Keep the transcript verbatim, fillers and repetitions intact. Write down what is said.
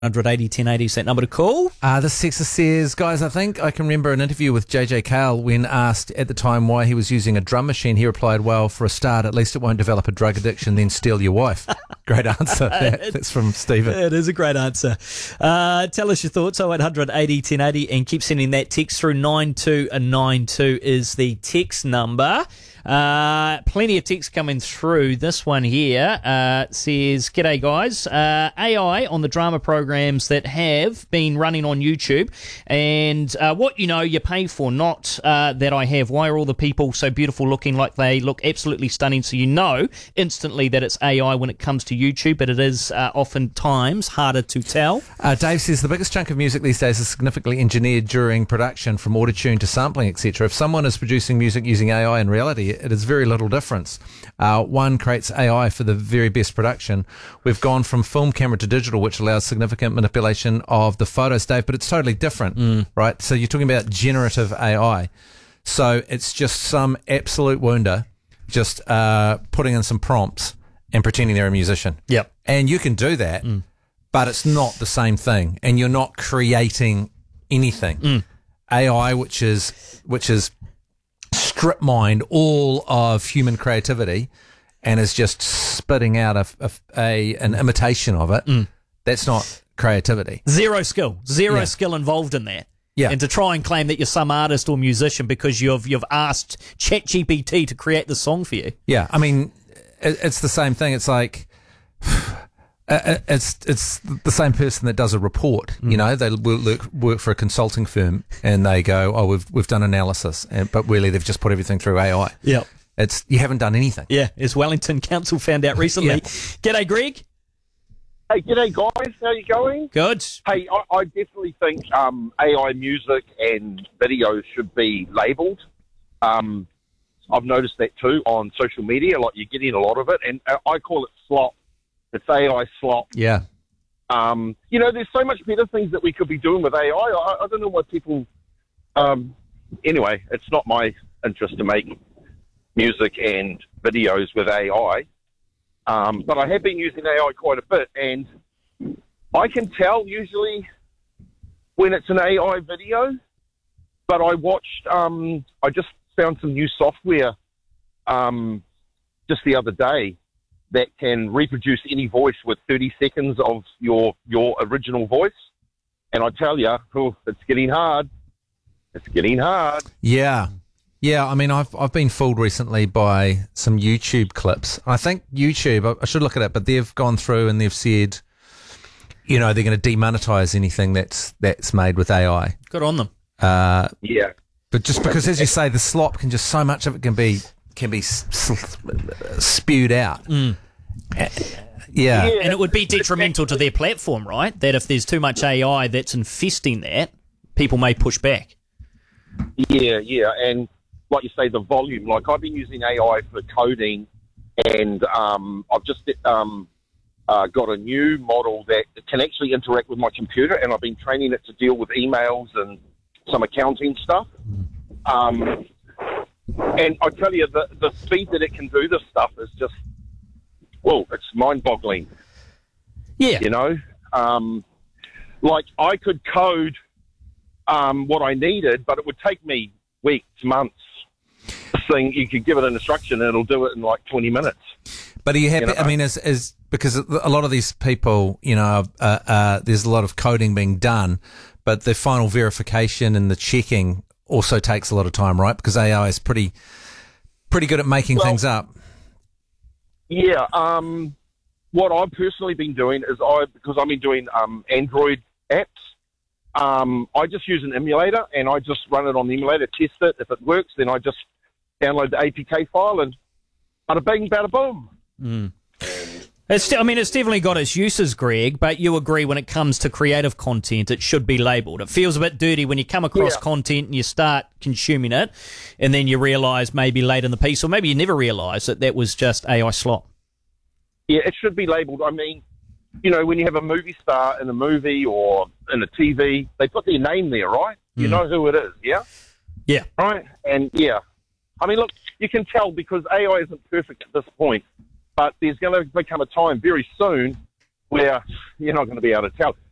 one eighty ten eighty is that number to call. Uh, this texter says, guys, I think I can remember an interview with J J Cale when asked at the time why he was using a drum machine. He replied, well, for a start, at least it won't develop a drug addiction, then steal your wife. Great answer. That, that's from Stephen. It is a great answer. Uh, tell us your thoughts, oh eight hundred eighty ten eighty, and keep sending that text through. nine two nine two is the text number. Uh, plenty of text coming through. This one here uh, says, g'day guys, uh, A I on the drama programs that have been running on YouTube, and uh, what you know you pay for, not uh, that I have. Why are all the people so beautiful looking, like they look absolutely stunning, so you know instantly that it's A I when it comes to YouTube, but it is uh, oftentimes harder to tell. Uh, Dave says the biggest chunk of music these days is significantly engineered during production, from autotune to sampling, et cetera. If someone is producing music using A I in reality, it is very little difference. Uh, one creates A I for the very best production. We've gone from film camera to digital, which allows significant manipulation of the photos, Dave, but it's totally different, mm. right? So you're talking about generative A I. So it's just some absolute wounder just uh, putting in some prompts and pretending they're a musician. Yep. And you can do that, mm. but it's not the same thing, and you're not creating anything. Mm. A I, which is which is strip mined all of human creativity and is just spitting out a, a, a an imitation of it. Mm. That's not creativity. Zero skill, zero Yeah. skill involved in that. Yeah. And to try and claim that you're some artist or musician because you've you've asked ChatGPT to create the song for you. Yeah, I mean, it, it's the same thing. It's like uh, it's it's the same person that does a report. Mm. You know, they work, work for a consulting firm and they go, "Oh, we've we've done analysis," and, but really they've just put everything through A I. Yeah, it's you haven't done anything. Yeah, as Wellington Council found out recently. Yeah. G'day, Greg. Hey, g'day guys, how you going? Good. Hey, I, I definitely think um, A I music and videos should be labelled. Um, I've noticed that too on social media, like you're getting a lot of it, and I call it slop. It's A I slop. Yeah. Um, you know, there's so much better things that we could be doing with A I. I, I don't know why people... Um, anyway, it's not my interest to make music and videos with A I. Um, but I have been using A I quite a bit, and I can tell usually when it's an A I video. But I watched, um, I just found some new software um, just the other day that can reproduce any voice with thirty seconds of your your original voice. And I tell you, oh, it's getting hard. It's getting hard. Yeah. Yeah, I mean, I've I've been fooled recently by some YouTube clips. I think YouTube, I, I should look at it, but they've gone through and they've said, you know, they're going to demonetize anything that's that's made with A I. Good on them. Uh, yeah. But just because, as you say, the slop can just so much of it can be can be s- s- spewed out. Mm. Uh, yeah. Yeah. And it would be detrimental to their platform, right? That if there's too much A I that's infesting that, people may push back. Yeah, yeah, and like you say, the volume. Like I've been using A I for coding, and um, I've just um, uh, got a new model that can actually interact with my computer, and I've been training it to deal with emails and some accounting stuff. Um, and I tell you, the, the speed that it can do this stuff is just, well, it's mind-boggling. Yeah. You know? Um, like, I could code um, what I needed, but it would take me weeks, months. Thing you could give it an instruction and it'll do it in like twenty minutes. But are you happy? You know? I mean, as, as because a lot of these people, you know, uh, uh, there's a lot of coding being done, but the final verification and the checking also takes a lot of time, right? Because A I is pretty, pretty good at making well, things up. Yeah. Um, what I've personally been doing is I, because I've been doing um, Android apps, um, I just use an emulator and I just run it on the emulator, test it. If it works, then I just download the A P K file and bada bing, bada boom. Mm. It's, I mean, it's definitely got its uses, Greg, but you agree when it comes to creative content, it should be labelled. It feels a bit dirty when you come across Yeah. content and you start consuming it, and then you realise maybe late in the piece, or maybe you never realise that that was just A I slop. Yeah, it should be labelled. I mean, you know, when you have a movie star in a movie or in a T V, they put their name there, right? You Mm. know who it is, yeah? Yeah. Right? And, yeah. I mean, look, you can tell because A I isn't perfect at this point, but there's going to become a time very soon where you're not going to be able to tell.